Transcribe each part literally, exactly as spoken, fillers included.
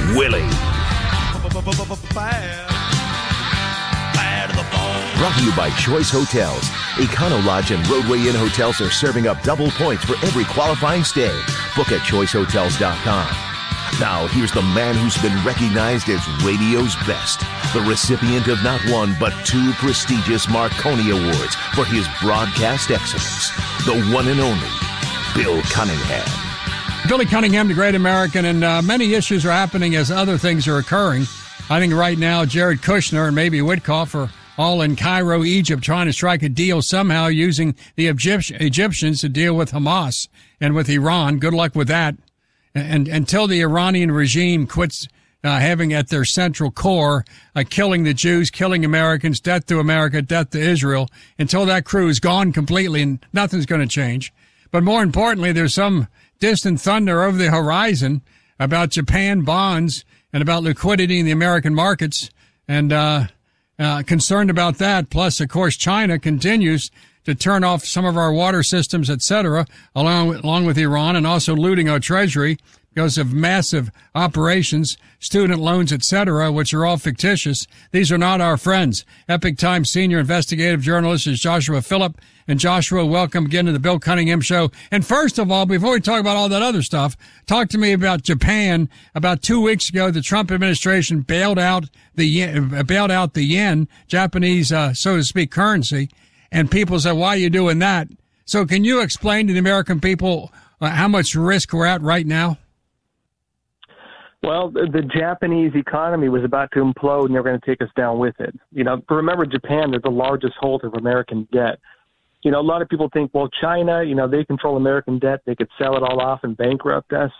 Willie. Brought to you by Choice Hotels. Econo Lodge and Roadway Inn hotels are serving up double points for every qualifying stay. Book at choice hotels dot com. Now, here's the man who's been recognized as radio's best, the recipient of not one but two prestigious Marconi Awards for his broadcast excellence, the one and only Bill Cunningham. Billy Cunningham, the great American, and uh, many issues are happening as other things are occurring. I think right now Jared Kushner and maybe Witkoff are all in Cairo, Egypt, trying to strike a deal somehow using the Egypt- Egyptians to deal with Hamas and with Iran. Good luck with that. And, and until the Iranian regime quits uh, having at their central core uh, killing the Jews, killing Americans, death to America, death to Israel, until that crew is gone completely and nothing's going to change. But more importantly, there's some distant thunder over the horizon about Japan bonds and about liquidity in the American markets, and uh, uh concerned about that. Plus, of course, China continues to turn off some of our water systems, et cetera, along with, along with Iran, and also looting our treasury because of massive operations, student loans, et cetera, which are all fictitious. These are not our friends. Epoch Times senior investigative journalist is Joshua Phillip. And Joshua, welcome again to the Bill Cunningham Show. And first of all, before we talk about all that other stuff, talk to me about Japan. About two weeks ago, the Trump administration bailed out the yen, bailed out the yen, Japanese, uh, so to speak, currency. And people say, why are you doing that? So can you explain to the American people uh, how much risk we're at right now? Well, the, the Japanese economy was about to implode, and they're going to take us down with it. You know, remember Japan, they're the largest holder of American debt. You know, a lot of people think, well, China, you know, they control American debt. They could sell it all off and bankrupt us.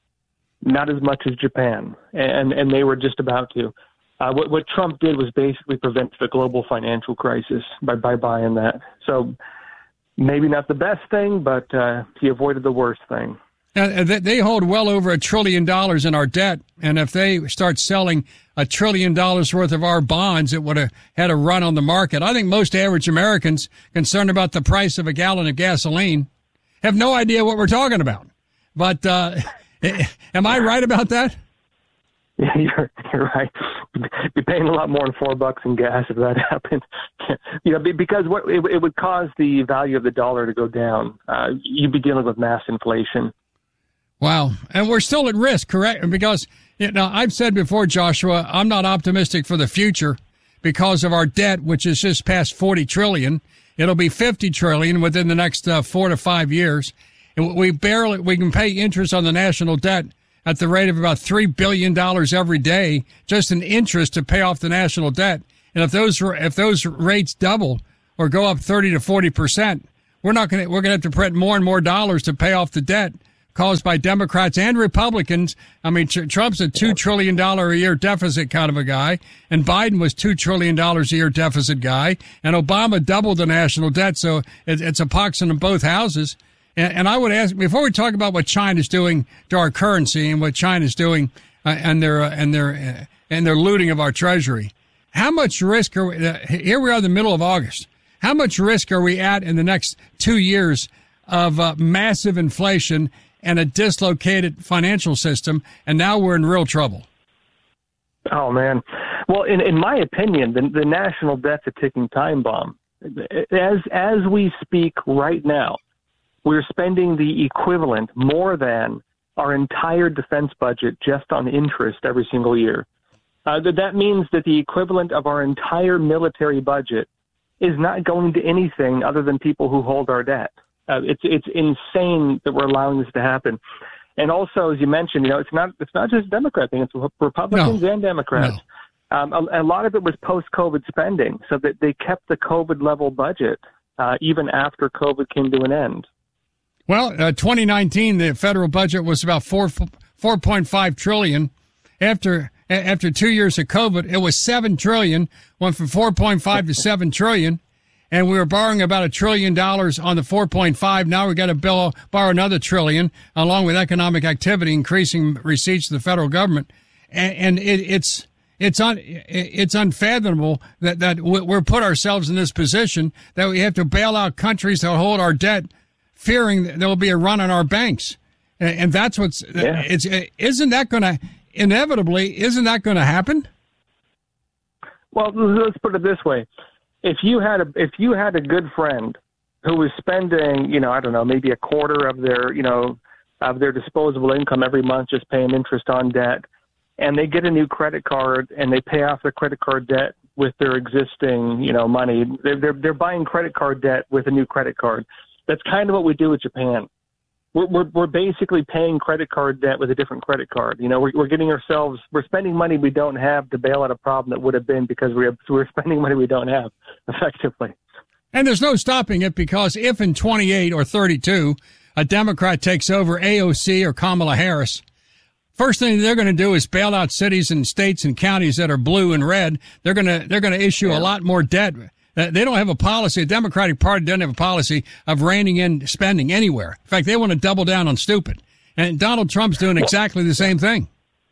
Not as much as Japan, and and they were just about to. Uh, what, what Trump did was basically prevent the global financial crisis by, by buying that. So maybe not the best thing, but uh, he avoided the worst thing. Uh, they hold well over a trillion dollars in our debt, and if they start selling a trillion dollars worth of our bonds, it would have had a run on the market. I think most average Americans concerned about the price of a gallon of gasoline have no idea what we're talking about. But uh, am I right about that? Yeah, you're, you're right. You'd be paying a lot more than four bucks in gas if that happened. You know, because what it, it would cause the value of the dollar to go down. Uh, you'd be dealing with mass inflation. Wow. And we're still at risk, correct? Because, you know, I've said before, Joshua, I'm not optimistic for the future because of our debt, which is just past forty trillion. It'll be fifty trillion within the next uh, four to five years. And we barely, we can pay interest on the national debt at the rate of about three billion dollars every day, just in interest to pay off the national debt. And if those, if those rates double or go up thirty to forty percent, we're not going to, we're going to have to print more and more dollars to pay off the debt caused by Democrats and Republicans. I mean, Trump's a two trillion dollars a year deficit kind of a guy, and Biden was two trillion dollars a year deficit guy, and Obama doubled the national debt, so it's a pox in both houses. And, and I would ask, before we talk about what China's doing to our currency and what China's doing uh, and their uh, and their uh, and their looting of our treasury, how much risk are we, uh, here we are in the middle of August, how much risk are we at in the next two years of uh, massive inflation and a dislocated financial system, and now we're in real trouble? Oh, man. Well, in, in my opinion, the, the national debt's a ticking time bomb. As as we speak right now, we're spending the equivalent, more than, our entire defense budget just on interest every single year. Uh, that, that means that the equivalent of our entire military budget is not going to anything other than people who hold our debt. Uh, it's it's insane that we're allowing this to happen. And also, as you mentioned, you know, it's not it's not just a Democrat thing; it's Republicans no. and Democrats. No. Um, a, a lot of it was post-COVID spending, so that they kept the COVID level budget uh, even after COVID came to an end. Well, uh, twenty nineteen, the federal budget was about four four point five trillion. After after two years of COVID, it was seven trillion. Went from four point five to seven trillion. And we were borrowing about a trillion dollars on the four point five. Now we've got to bill, borrow another trillion, along with economic activity, increasing receipts to the federal government. And, and it, it's it's un, it's unfathomable that that we're put ourselves in this position that we have to bail out countries that hold our debt, fearing that there will be a run on our banks. And that's what's yeah. it's isn't that going to inevitably, isn't that going to happen? Well, let's put it this way. If you had a if you had a good friend who was spending, you know, I don't know, maybe a quarter of their, you know, of their disposable income every month just paying interest on debt, and they get a new credit card and they pay off their credit card debt with their existing, you know, money. They're, they're, they're buying credit card debt with a new credit card. That's kind of what we do with Japan. We're, we're, we're basically paying credit card debt with a different credit card. You know, we're, we're getting ourselves, we're spending money we don't have to bail out a problem that would have been because we have, we're spending money we don't have effectively. And there's no stopping it, because if in twenty-eight or thirty-two a Democrat takes over A O C or Kamala Harris, first thing they're going to do is bail out cities and states and counties that are blue and red. They're going to they're going to issue yeah. a lot more debt. They don't have a policy. The Democratic Party doesn't have a policy of reining in spending anywhere. In fact, they want to double down on stupid. And Donald Trump's doing exactly the same thing.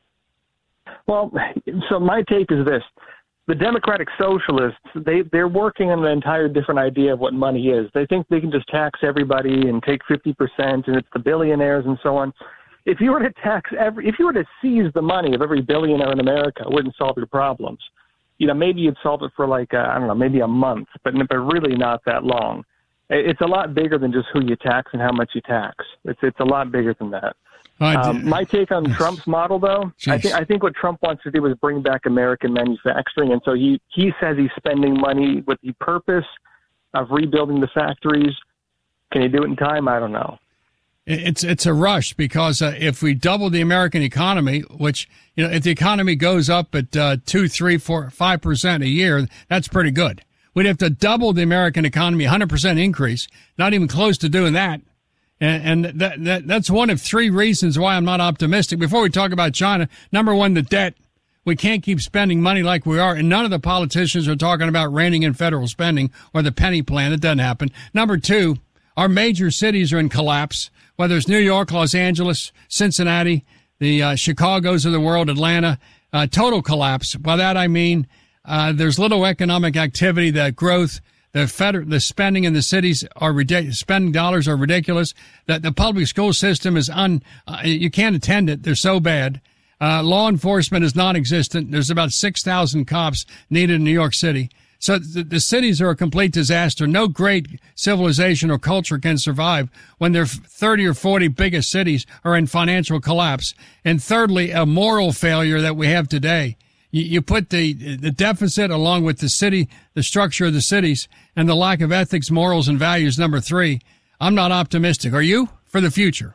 Well, so my take is this. The Democratic Socialists, they, they're working on an entire different idea of what money is. They think they can just tax everybody and take fifty percent, and it's the billionaires and so on. If you were to tax every, if you were to seize the money of every billionaire in America, it wouldn't solve your problems. You know, maybe you'd solve it for like, uh, I don't know, maybe a month, but, but really not that long. It's a lot bigger than just who you tax and how much you tax. It's it's a lot bigger than that. Um, my take on Trump's model, though, Jeez. I think I think what Trump wants to do is bring back American manufacturing, and so he, he says he's spending money with the purpose of rebuilding the factories. Can he do it in time? I don't know. It's it's a rush, because uh, if we double the American economy, which, you know, if the economy goes up at uh, two, three, four, five percent a year, that's pretty good. We'd have to double the American economy, one hundred percent increase. Not even close to doing that. And, and that, that that's one of three reasons why I'm not optimistic. Before we talk about China, number one, the debt. We can't keep spending money like we are, and none of the politicians are talking about reining in federal spending or the penny plan. It doesn't happen. Number two, our major cities are in collapse, whether it's New York, Los Angeles, Cincinnati, the uh, Chicagos of the world, Atlanta, uh, total collapse. By that I mean uh, there's little economic activity, that growth. The federal, the spending in the cities are ridiculous. Spending dollars are ridiculous. That the public school system is un, uh, you can't attend it. They're so bad. Uh, law enforcement is non-existent. There's about six thousand cops needed in New York City. So the, the cities are a complete disaster. No great civilization or culture can survive when their thirty or forty biggest cities are in financial collapse. And thirdly, a moral failure that we have today. You, you put the, the deficit along with the city, the structure of the cities, and the lack of ethics, morals, and values, number three. I'm not optimistic. Are you, for the future?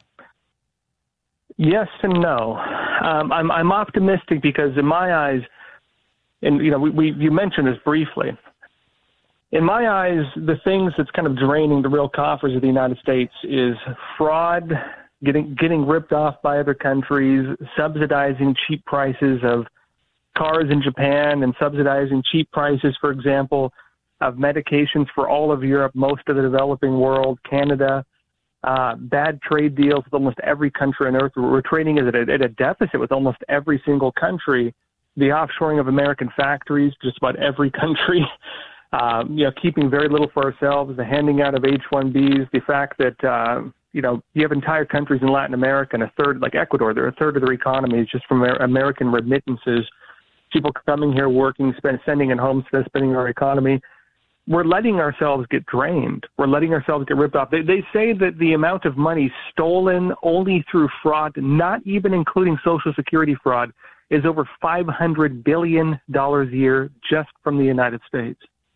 Yes and no. Um, I'm, I'm optimistic because in my eyes, and you know, we, we you mentioned this briefly. In my eyes, the things that's kind of draining the real coffers of the United States is fraud, getting getting ripped off by other countries, subsidizing cheap prices of cars in Japan, and subsidizing cheap prices, for example, of medications for all of Europe, most of the developing world, Canada. Uh, bad trade deals with almost every country on earth. We're trading at a, at a deficit with almost every single country. The offshoring of American factories, just about every country. Um, you know, keeping very little for ourselves. The handing out of H one Bs. The fact that uh, you know you have entire countries in Latin America, and a third, like Ecuador, they're a third of their economy is just from American remittances. People coming here, working, spend, sending in homes, spending our economy. We're letting ourselves get drained. We're letting ourselves get ripped off. They, they say that the amount of money stolen only through fraud, not even including Social Security fraud, is over five hundred billion dollars a year just from the United States.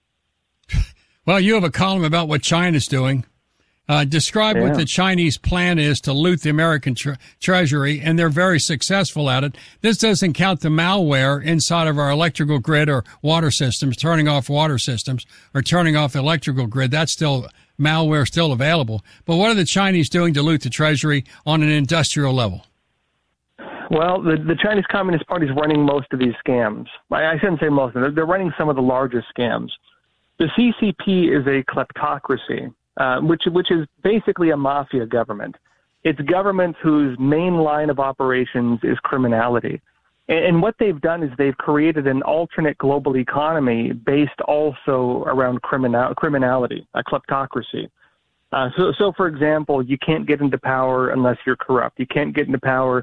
Well, you have a column about what China's doing. Uh, describe yeah. what the Chinese plan is to loot the American tre- treasury, and they're very successful at it. This doesn't count the malware inside of our electrical grid or water systems, turning off water systems or turning off the electrical grid. That's still malware, still available. But what are the Chinese doing to loot the treasury on an industrial level? Well, the, the Chinese Communist Party is running most of these scams. I, I shouldn't say most of them. They're, they're running some of the largest scams. The C C P is a kleptocracy. Uh, which which is basically a mafia government. It's governments whose main line of operations is criminality. And, and what they've done is they've created an alternate global economy based also around criminal, criminality, a kleptocracy. Uh, so, so, for example, you can't get into power unless you're corrupt. You can't get into power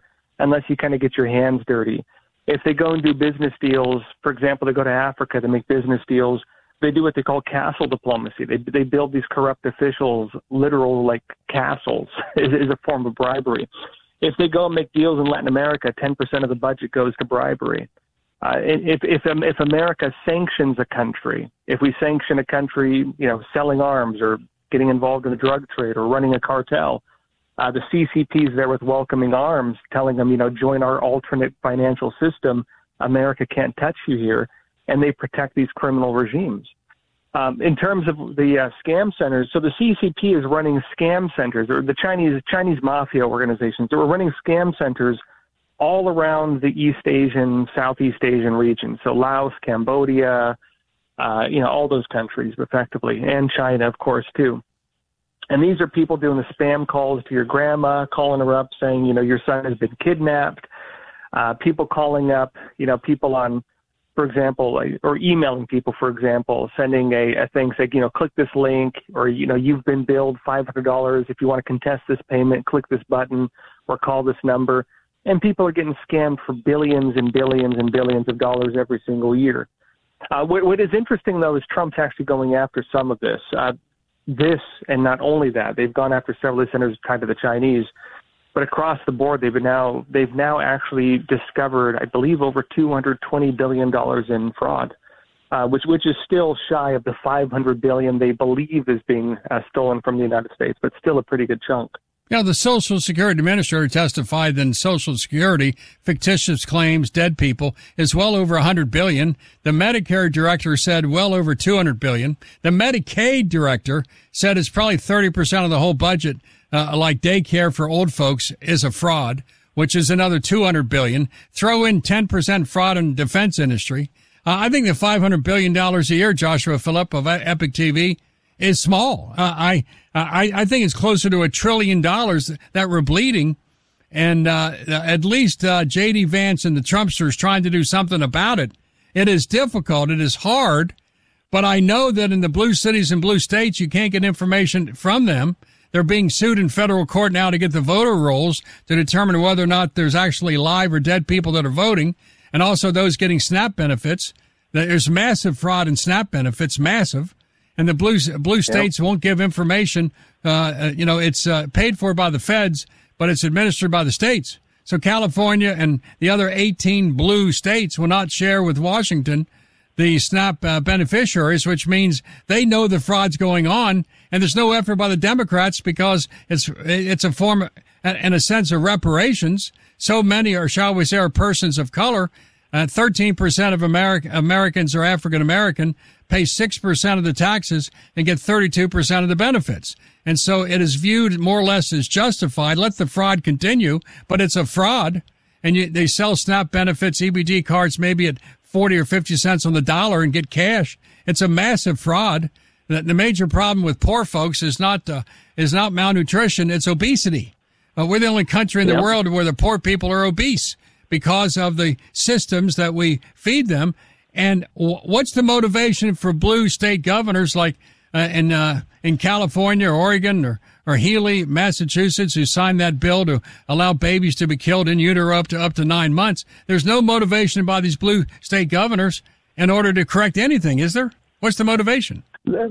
unless you kind of get your hands dirty. If they go and do business deals, for example, they go to Africa to make business deals, they do what they call castle diplomacy. They they build these corrupt officials, literal like castles, is, is a form of bribery. If they go and make deals in Latin America, ten percent of the budget goes to bribery. Uh, if if if America sanctions a country, if we sanction a country, you know, selling arms or getting involved in the drug trade or running a cartel, uh, the C C P is there with welcoming arms, telling them, you know, join our alternate financial system. America can't touch you here, and they protect these criminal regimes. Um, in terms of the uh, scam centers, so the C C P is running scam centers, or the Chinese Chinese mafia organizations. They were running scam centers all around the East Asian, Southeast Asian region. So Laos, Cambodia, uh, you know, all those countries effectively, and China, of course, too. And these are people doing the spam calls to your grandma, calling her up saying, you know, your son has been kidnapped. Uh, people calling up, you know, people on, for example, or emailing people, for example, sending a, a thing saying, you know, click this link, or, you know, you've been billed five hundred dollars. If you want to contest this payment, click this button or call this number. And people are getting scammed for billions and billions and billions of dollars every single year. Uh, what, what is interesting, though, is Trump's actually going after some of this. Uh, this, and not only that, they've gone after several of the centers tied to the Chinese, but across the board, they've been now they've now actually discovered, I believe, over two hundred twenty billion dollars in fraud, uh, which which is still shy of the five hundred billion dollars they believe is being uh, stolen from the United States, but still a pretty good chunk. Now, the Social Security Administrator testified that in Social Security, fictitious claims, dead people, is well over one hundred billion dollars. The Medicare Director said well over two hundred billion dollars. The Medicaid Director said it's probably thirty percent of the whole budget, uh, like daycare for old folks, is a fraud, which is another two hundred billion dollars. Throw in ten percent fraud in the defense industry. Uh, I think the five hundred billion dollars a year, Joshua Phillip of Epic T V, is small. Uh, I, I, I think it's closer to a trillion dollars that we're bleeding. And, uh, at least, uh, J D Vance and the Trumpsters trying to do something about it. It is difficult. It is hard, but I know that in the blue cities and blue states, you can't get information from them. They're being sued in federal court now to get the voter rolls to determine whether or not there's actually live or dead people that are voting, and also those getting SNAP benefits. There's massive fraud in SNAP benefits, massive. And the blue blue states yep. won't give information. Uh, you know, it's uh, paid for by the feds, but it's administered by the states. So California and the other eighteen blue states will not share with Washington the SNAP uh, beneficiaries, which means they know the fraud's going on, and there's no effort by the Democrats because it's it's a form, in a sense, of reparations. So many are, shall we say, are persons of color. Uh, thirteen percent of America, Americans are African American, pay six percent of the taxes, and get thirty-two percent of the benefits. And so it is viewed more or less as justified. Let the fraud continue, but it's a fraud. And you, they sell SNAP benefits, E B D cards, maybe at forty or fifty cents on the dollar and get cash. It's a massive fraud. The, the major problem with poor folks is not uh, is not malnutrition, it's obesity. Uh, we're the only country in the yep. world where the poor people are obese because of the systems that we feed them. And w- what's the motivation for blue state governors like uh, in uh, in California or Oregon or, or Healy, Massachusetts, who signed that bill to allow babies to be killed in utero up to up to nine months? There's no motivation by these blue state governors in order to correct anything, is there? What's the motivation? Uh,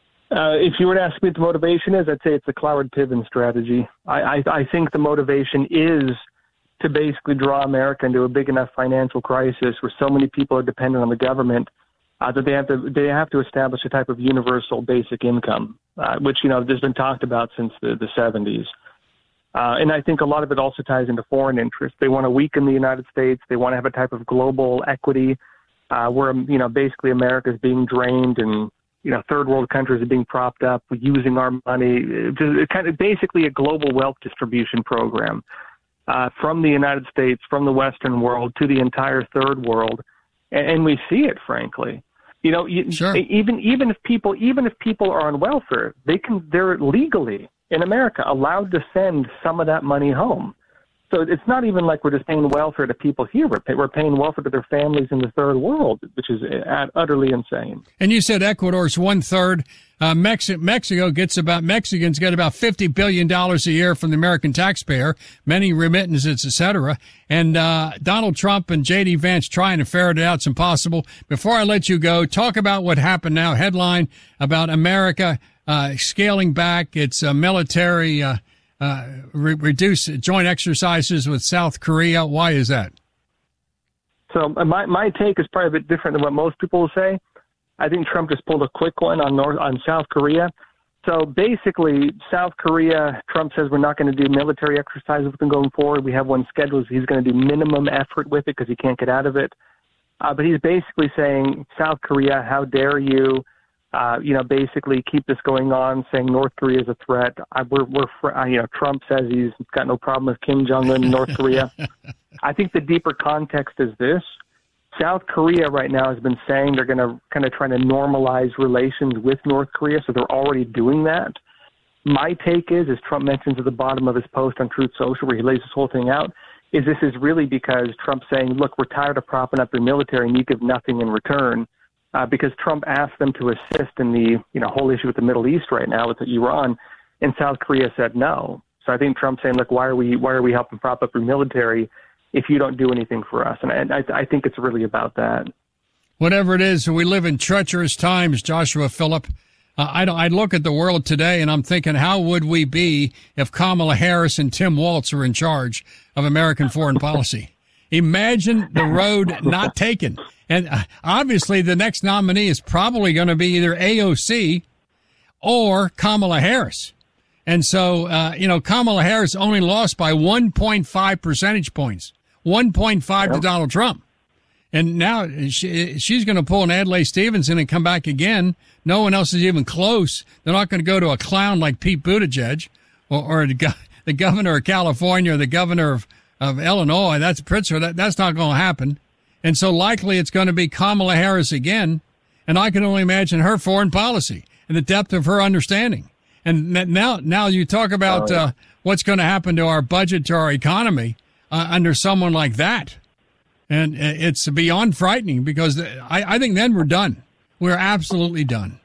if you were to ask me what the motivation is, I'd say it's the Cloward-Piven strategy. I, I, I think the motivation is to basically draw America into a big enough financial crisis where so many people are dependent on the government uh, that they have to they have to establish a type of universal basic income, uh, which, you know, has been talked about since the, the seventies. Uh, and I think a lot of it also ties into foreign interests. They want to weaken the United States. They want to have a type of global equity uh, where, you know, basically America is being drained and, you know, third world countries are being propped up using our money. It's kind of basically a global wealth distribution program. Uh, from the United States, from the Western world to the entire third world, and, and we see it, frankly. You know, you, sure. even even if people even if people are on welfare, they can they're legally in America allowed to send some of that money home. So it's not even like we're just paying welfare to people here. We're, pay, we're paying welfare to their families in the third world, which is utterly insane. And you said Ecuador's one third Uh, Mex- Mexico gets about, Mexicans get about fifty billion dollars a year from the American taxpayer, many remittances, et cetera. And, uh, Donald Trump and J D Vance trying to ferret it out. It's impossible. Before I let you go, talk about what happened now. Headline about America, uh, scaling back its uh, military, uh, uh, re- reduce joint exercises with South Korea. Why is that? So my, my take is probably a bit different than what most people will say. I think Trump just pulled a quick one on North, on South Korea. So basically, South Korea, Trump says we're not going to do military exercises with them going forward. We have one scheduled. He's going to do minimum effort with it because he can't get out of it. Uh, but he's basically saying, South Korea, how dare you, uh, you know, basically keep this going on, saying North Korea is a threat. I, we're, we're, fr- uh, you know, Trump says he's got no problem with Kim Jong-un in North Korea. I think the deeper context is this. South Korea right now has been saying they're going to kind of try to normalize relations with North Korea, so they're already doing that. My take is, as Trump mentions at the bottom of his post on Truth Social, where he lays this whole thing out, is this is really because Trump's saying, look, we're tired of propping up your military and you give nothing in return, uh, because Trump asked them to assist in the you know whole issue with the Middle East right now with Iran, and South Korea said no. So I think Trump's saying, look, why are we why are we helping prop up your military if you don't do anything for us? And I, I think it's really about that. Whatever it is, we live in treacherous times, Joshua Phillip. Uh, I, I look at the world today and I'm thinking, how would we be if Kamala Harris and Tim Walz were in charge of American foreign policy? Imagine the road not taken. And uh, obviously the next nominee is probably going to be either A O C or Kamala Harris. And so, uh, you know, Kamala Harris only lost by one point five percentage points. one point five yep. to Donald Trump. And now she, she's going to pull an Adlai Stevenson and come back again. No one else is even close. They're not going to go to a clown like Pete Buttigieg or, or the, go, the governor of California or the governor of, of Illinois. That's Pritzker. That, that's not going to happen. And so likely it's going to be Kamala Harris again. And I can only imagine her foreign policy and the depth of her understanding. And now, now you talk about uh, what's going to happen to our budget, to our economy uh, under someone like that. And it's beyond frightening because I, I think then we're done. We're absolutely done.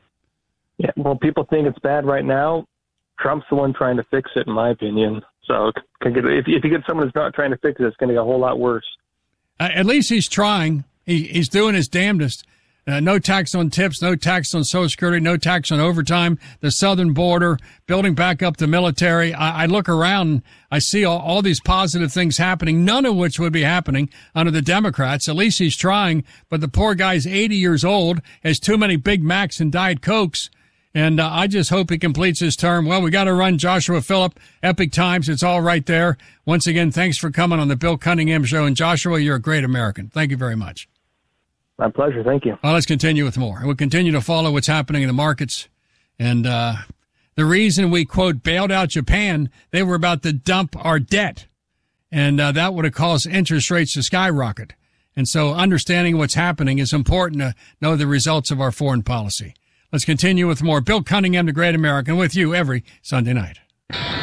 Yeah, well, people think it's bad right now. Trump's the one trying to fix it, in my opinion. So if, if you get someone who's not trying to fix it, it's going to get a whole lot worse. Uh, at least he's trying. He, he's doing his damnedest. Uh, no tax on tips, no tax on Social Security, no tax on overtime, the southern border, building back up the military. I, I look around, I see all, all these positive things happening, none of which would be happening under the Democrats. At least he's trying, but the poor guy's eighty years old, has too many Big Macs and Diet Cokes, and uh, I just hope he completes his term. Well, we got to run. Joshua Phillip, Epic Times, it's all right there. Once again, thanks for coming on the Bill Cunningham Show, and Joshua, you're a great American. Thank you very much. My pleasure. Thank you. Well, let's continue with more. We'll continue to follow what's happening in the markets. And uh the reason we, quote, bailed out Japan, they were about to dump our debt. And uh, that would have caused interest rates to skyrocket. And so understanding what's happening is important to know the results of our foreign policy. Let's continue with more. Bill Cunningham, the Great American, with you every Sunday night.